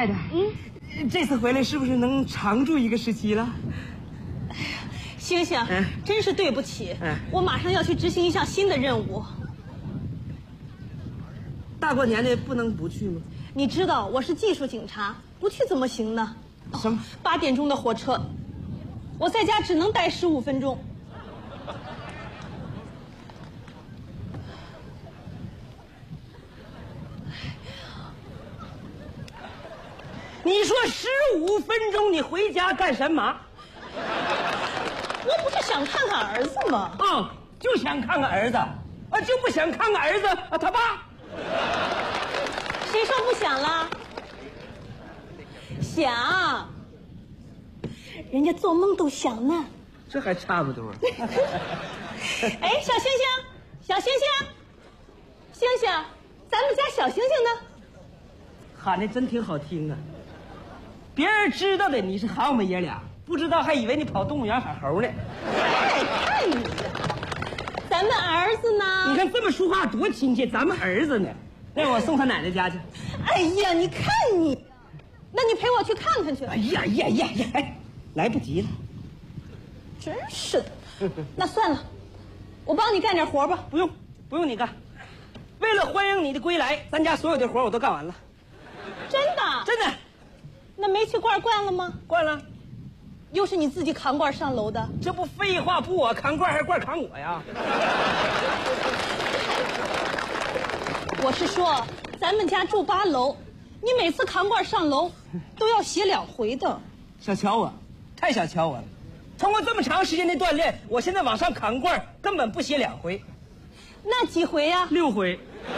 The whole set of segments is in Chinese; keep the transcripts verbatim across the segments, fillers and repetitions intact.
爱的，嗯，这次回来是不是能常住一个时期了？ 哎呀，星星，嗯、真是对不起，嗯、我马上要去执行一项新的任务。 大过年的不能不去吗？ 你知道我是技术警察，不去怎么行呢？ 什么？ 八点钟的火车，我在家只能待十五分钟。 你说十五分钟，你回家干什么？ 我不是想看看儿子吗？ 啊、哦，就想看看儿子，啊，就不想看看儿子啊他爸。 谁说不想啦？想，人家做梦都想呢。 这还差不多。 哎，小星星，小星星，星星，咱们家小星星呢？ 喊的真挺好听啊。别人知道的你是喊我们爷俩，不知道还以为你跑动物园喊猴呢。 哎，看你呀！咱们儿子呢？ 你看这么说话多亲切，咱们儿子呢？让我送他奶奶家去。 哎呀，你看你，那你陪我去看看去。 哎呀呀呀呀！哎，来不及了。 真是的。那算了，我帮你干点活吧。 不用，不用你干。为了欢迎你的归来，咱家所有的活我都干完了。 真的？ 真的。 那煤气罐灌了吗？ 灌了。 又是你自己扛罐上楼的？ 这不废话，不我扛罐还是罐扛我呀？ 我是说，咱们家住八楼，你每次扛罐上楼都要写两回的。 小瞧我，太小瞧我了。通过这么长时间的锻炼，我现在往上扛罐根本不写两回。 那几回呀？ 六回。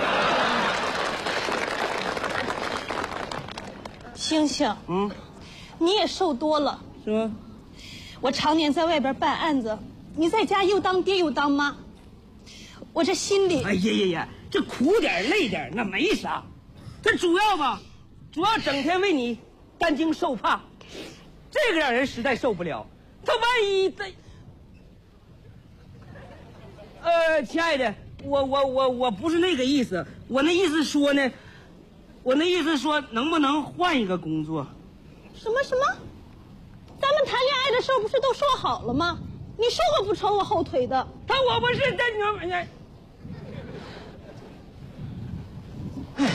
星星，嗯，你也瘦多了， 是吗？ 我常年在外边办案子，你在家又当爹又当妈，我这心里…… 哎呀呀呀，这苦点累点那没啥，这主要吧，主要整天为你担惊受怕，这个让人实在受不了。他万一的……呃，亲爱的，我我我我不是那个意思，我那意思说呢。我那意思说，能不能换一个工作？ 什么什么？咱们谈恋爱的时候不是都说好了吗？你说过不扯我后腿的。 他我不是在你……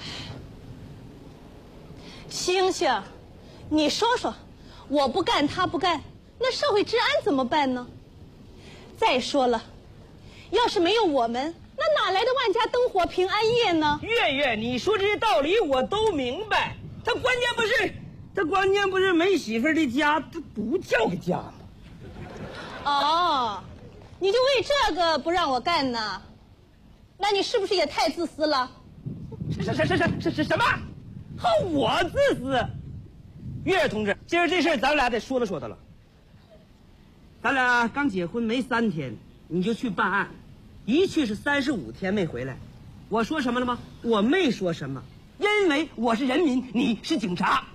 星星，你说说，我不干他不干，那社会治安怎么办呢？再说了，要是没有我们，那哪来的万家灯火平安夜呢？ 月月，你说这些道理我都明白，他关键不是，他关键不是没媳妇的家，他不叫个家吗？ 哦，你就为这个不让我干呢？那你是不是也太自私了？ 什什什什什什什么？好，我自私？月月同志，今儿这事儿咱俩得说道说道了。咱俩刚结婚没三天，你就去办案。一去是三十五天没回来，我说什么了吗？我没说什么，因为我是人民，你是警察。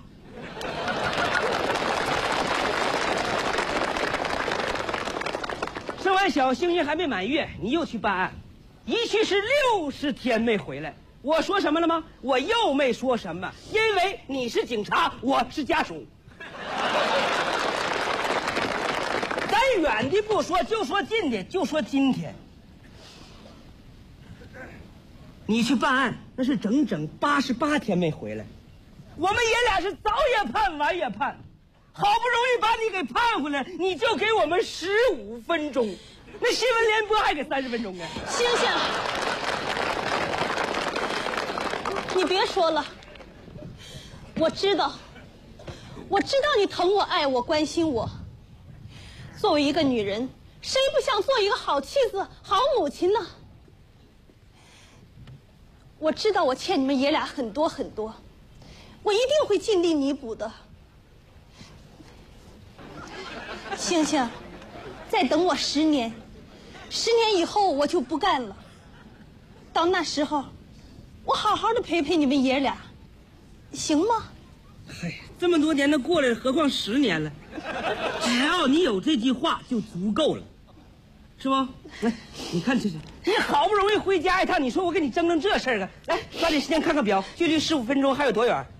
生完小星星还没满月，你又去办案，一去是六十天没回来，我说什么了吗？我又没说什么，因为你是警察，我是家属。咱远的不说，就说近的，就说今天。你去办案，那是整整八十八天没回来，我们爷俩是早也盼晚也盼，好不容易把你给盼回来，你就给我们十五分钟，那新闻联播还给三十分钟呢。 星星，你别说了，我知道，我知道你疼我、爱我、关心我。作为一个女人，谁不想做一个好妻子、好母亲呢？我知道我欠你们爷俩很多很多，我一定会尽力弥补的。星星，再等我十年，十年以后我就不干了。到那时候，我好好的陪陪你们爷俩，行吗？ 嗨，这么多年都过来了，何况十年了？只要你有这句话就足够了，是吧？来，你看这是，你好不容易回家一趟，你说我给你争争这事儿啊？来，抓紧时间看看表，距离十五分钟还有多远？